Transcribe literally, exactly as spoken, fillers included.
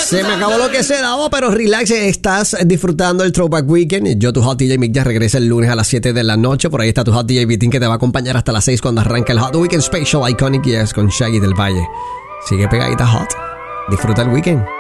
Se me acabó lo que se daba, pero relax, estás disfrutando el Throwback Weekend. Yo, tu Hot D J Mick, ya regresa el lunes a las siete de la noche. Por ahí está tu Hot D J Vitín, que te va a acompañar hasta las seis cuando arranca el Hot Weekend Special Iconic Years con Shaggy del Valle. Sigue pegadita Hot. Disfruta el weekend.